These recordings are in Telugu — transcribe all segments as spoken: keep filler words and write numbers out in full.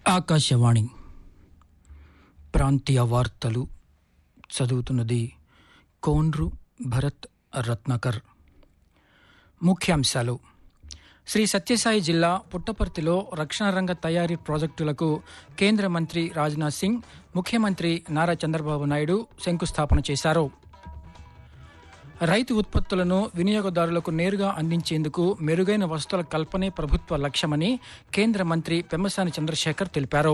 ఆకాశవాణి ప్రాంతీయ వార్తలు చదువుతున్నది కోన్రు భరత్ రత్నాకర్. ముఖ్యాంశాలు: శ్రీ సత్యసాయి జిల్లా పుట్టపర్తిలో రక్షణ రంగ తయారీ ప్రాజెక్టులకు కేంద్ర మంత్రి రాజ్నాథ్ సింగ్, ముఖ్యమంత్రి నారా చంద్రబాబు నాయుడు శంకుస్థాపన చేశారు. రైతు ఉత్పత్తులను వినియోగదారులకు నేరుగా అందించేందుకు మెరుగైన వసతుల కల్పనే ప్రభుత్వ లక్ష్యమని కేంద్ర మంత్రి పెమ్మసాని చంద్రశేఖర్ తెలిపారు.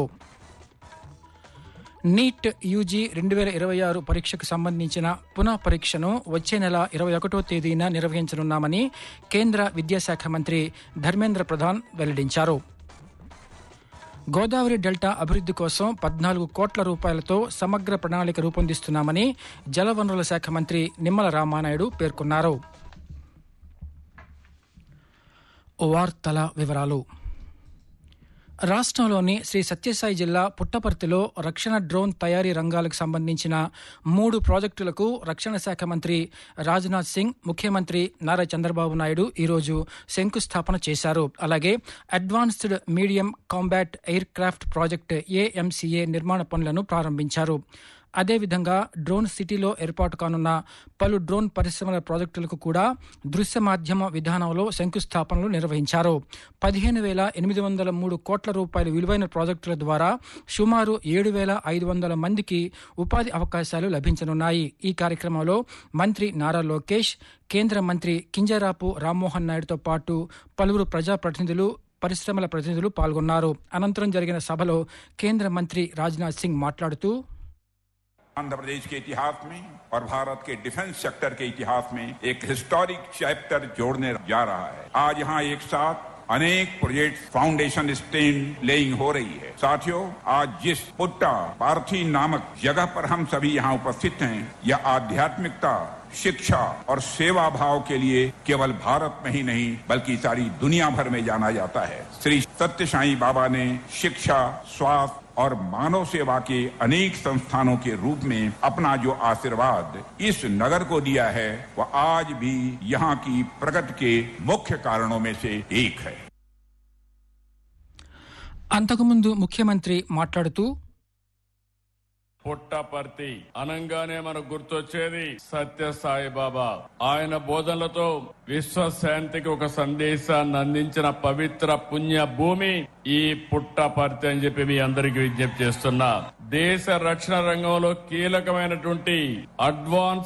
నీట్ యూజీ రెండు వేల ఇరవై ఆరు పరీక్షకు సంబంధించిన పునః పరీక్షను వచ్చే నెల ఇరవై ఒకటో తేదీన నిర్వహించనున్నామని కేంద్ర విద్యాశాఖ మంత్రి ధర్మేంద్ర ప్రధాన్ వెల్లడించారు. గోదావరి డెల్టా అభివృద్ధి కోసం పద్నాలుగు కోట్ల రూపాయలతో సమగ్ర ప్రణాళిక రూపొందిస్తున్నామని జలవనరుల శాఖ మంత్రి నిమ్మల రామానాయుడు పేర్కొన్నారు. వార్తల వివరాలు. రాష్ట్రంలోని శ్రీ సత్యసాయి జిల్లా పుట్టపర్తిలో రక్షణ డ్రోన్ తయారీ రంగాలకు సంబంధించిన మూడు ప్రాజెక్టులకు రక్షణ శాఖ మంత్రి రాజ్నాథ్ సింగ్, ముఖ్యమంత్రి నారా చంద్రబాబు నాయుడు ఈరోజు శంకుస్థాపన చేశారు. అలాగే advanced medium combat air craft project AMCA నిర్మాణ పనులను ప్రారంభించారు. అదేవిధంగా డ్రోన్ సిటీలో ఏర్పాటు కానున్న పలు డ్రోన్ పరిశ్రమల ప్రాజెక్టులకు కూడా దృశ్య మాధ్యమ విధానంలో శంకుస్థాపనలు నిర్వహించారు. పదిహేను వేల ఎనిమిది వందల మూడు కోట్ల రూపాయల విలువైన ప్రాజెక్టుల ద్వారా సుమారు ఏడు వేల ఐదు వందల మందికి ఉపాధి అవకాశాలు లభించనున్నాయి. ఈ కార్యక్రమంలో మంత్రి నారా లోకేష్, కేంద్ర మంత్రి కింజరాపు రామ్మోహన్ నాయుడుతో పాటు పలువురు ప్రజాప్రతినిధులు, పరిశ్రమల ప్రతినిధులు పాల్గొన్నారు. అనంతరం జరిగిన సభలో కేంద్ర మంత్రి రాజ్నాథ్ సింగ్ మాట్లాడుతూ, आंध्र प्रदेश के इतिहास में और भारत के डिफेंस सेक्टर के इतिहास में एक हिस्टोरिक चैप्टर जोड़ने जा रहा है. आज यहाँ एक साथ अनेक प्रोजेक्ट फाउंडेशन स्टेन लेइंग हो रही है. साथियों, आज जिस पुट्टा पार्थी नामक जगह पर हम सभी यहाँ उपस्थित हैं, यह आध्यात्मिकता, शिक्षा और सेवा भाव के लिए केवल भारत में ही नहीं बल्कि सारी दुनिया भर में जाना जाता है. श्री सत्य साई बाबा ने शिक्षा, स्वास्थ्य और मानव सेवा के अनेक संस्थानों के रूप में अपना जो आशीर्वाद इस नगर को दिया है, वह आज भी यहाँ की प्रगति के मुख्य कारणों में से एक है. అంతకుముందు ముఖ్యమంత్రి మాట్లాడుతూ, పుట్టపర్తి అనంగానే మనకు గుర్తొచ్చేది సత్యసాయి బాబా. ఆయన బోధనలతో విశ్వశాంతికి ఒక సందేశాన్ని అందించిన పవిత్ర పుణ్య భూమి ఈ పుట్టపర్తి అని చెప్పి మీ అందరికీ విజ్ఞప్తి చేస్తున్నా. దేశ రక్షణ రంగంలో కీలకమైనటువంటి అడ్వాన్స్